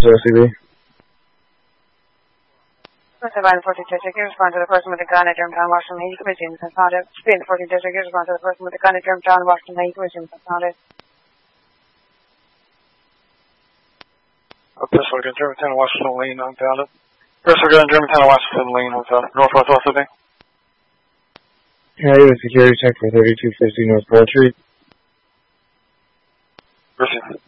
OCB. Surviving 14 district, you respond to the person with the gun at Germantown, Washington. You can resume since founded. Speed in the 14 district, you respond to the person with the gun at Germantown, Washington. You can resume since founded. Pistol gun, Germantown, Washington, Lane, unfounded. Pistol gun, Germantown, Washington, Lane, unfounded. Northwest OCB. Yeah, you have a security check for 3250 North Broad Street. Resume.